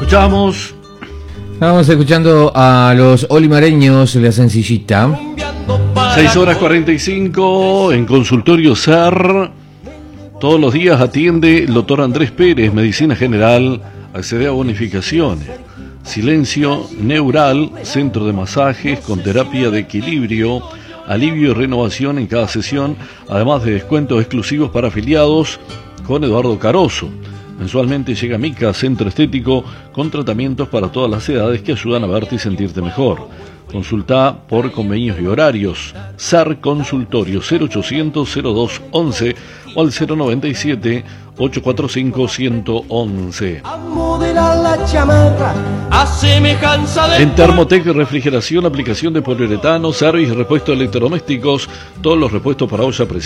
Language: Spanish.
escuchamos? Estamos escuchando a los olimareños, La Sencillita. 6:45 en Consultorio SER. Todos los días atiende el doctor Andrés Pérez, Medicina General. Accede a bonificaciones. Silencio neural, centro de masajes con terapia de equilibrio, alivio y renovación en cada sesión, además de descuentos exclusivos para afiliados con Eduardo Caroso. Mensualmente llega Mica, centro estético, con tratamientos para todas las edades que ayudan a verte y sentirte mejor. Consulta por convenios y horarios. SER Consultorio 0800-0211 o al 097-845-111. En Thermotec Refrigeración, aplicación de poliuretano, servicio y repuesto de electrodomésticos, todos los repuestos para olla, presión